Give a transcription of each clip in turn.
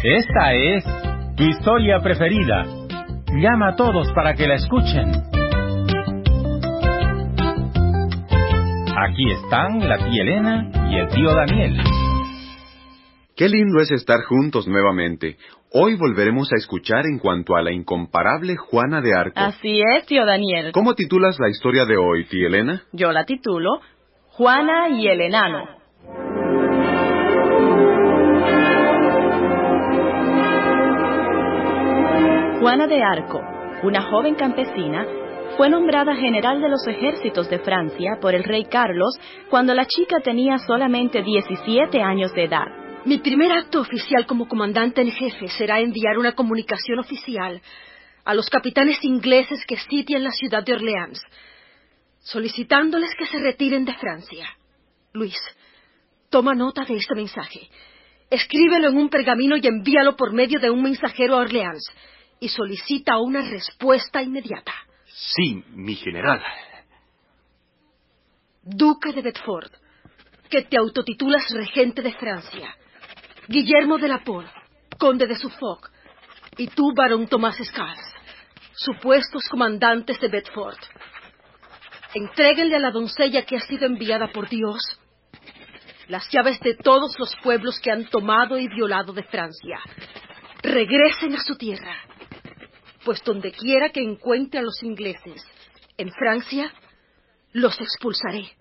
Esta es tu historia preferida. Llama a todos para que la escuchen. Aquí están la tía Elena y el tío Daniel. Qué lindo es estar juntos nuevamente. Hoy volveremos a escuchar en cuanto a la incomparable Juana de Arco. Así es, tío Daniel. ¿Cómo titulas la historia de hoy, tía Elena? Yo la titulo Juana y el enano. Juana de Arco, una joven campesina, fue nombrada general de los ejércitos de Francia por el rey Carlos cuando la chica tenía solamente 17 años de edad. Mi primer acto oficial como comandante en jefe será enviar una comunicación oficial a los capitanes ingleses que sitian la ciudad de Orleans, solicitándoles que se retiren de Francia. Luis, toma nota de este mensaje. Escríbelo en un pergamino y envíalo por medio de un mensajero a Orleans. Y solicita una respuesta inmediata. Sí, mi general. Duque de Bedford, que te autotitulas regente de Francia. Guillermo de la Pole, conde de Suffolk. Y tú, barón Tomás Scales, supuestos comandantes de Bedford. Entréguenle a la doncella que ha sido enviada por Dios las llaves de todos los pueblos que han tomado y violado de Francia. Regresen a su tierra. Pues donde quiera que encuentre a los ingleses, en Francia, los expulsaré.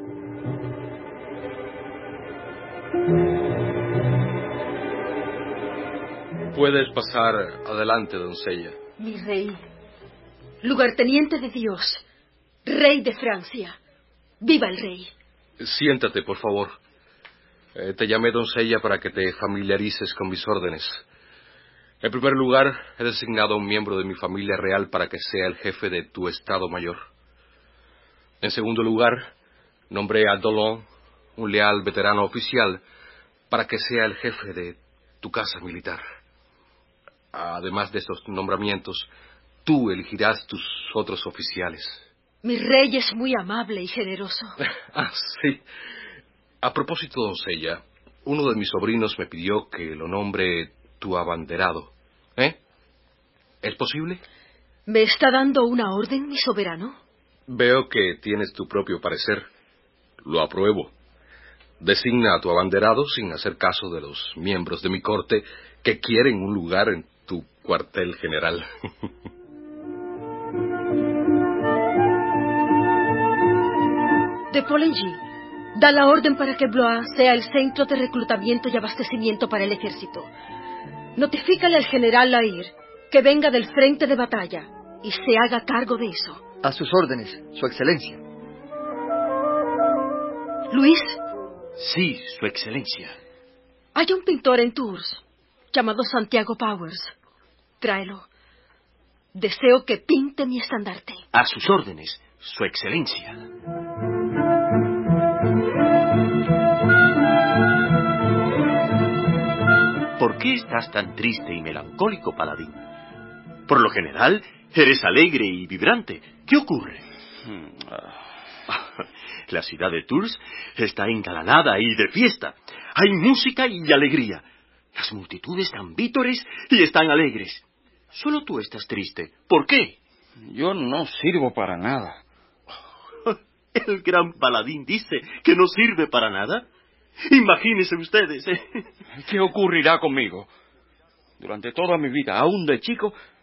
Puedes pasar adelante, doncella. Mi rey, lugarteniente de Dios, rey de Francia, ¡viva el rey! Siéntate, por favor. Te llamé doncella para que te familiarices con mis órdenes. En primer lugar, he designado a un miembro de mi familia real para que sea el jefe de tu Estado Mayor. En segundo lugar, nombré a Dolon, un leal veterano oficial, para que sea el jefe de tu casa militar. Además de estos nombramientos, tú elegirás tus otros oficiales. Mi rey es muy amable y generoso. Sí. A propósito, doncella, uno de mis sobrinos me pidió que lo nombre tu abanderado. ¿Es posible? ¿Me está dando una orden, mi soberano? Veo que tienes tu propio parecer. Lo apruebo. Designa a tu abanderado sin hacer caso de los miembros de mi corte que quieren un lugar en tu cuartel general. De Polengy, da la orden para que Blois sea el centro de reclutamiento y abastecimiento para el ejército. Notifícale al general Lair que venga del frente de batalla y se haga cargo de eso. A sus órdenes, su excelencia. Luis. Sí, su excelencia. Hay un pintor en Tours llamado Santiago Powers. Tráelo. Deseo que pinte mi estandarte. A sus órdenes, su excelencia. ¿Por qué estás tan triste y melancólico, paladín? Por lo general, eres alegre y vibrante. ¿Qué ocurre? La ciudad de Tours está engalanada y de fiesta. Hay música y alegría. Las multitudes dan vítores y están alegres. Solo tú estás triste. ¿Por qué? Yo no sirvo para nada. El gran paladín dice que no sirve para nada. Imagínense ustedes. ¿Qué ocurrirá conmigo? Durante toda mi vida, aún de chico,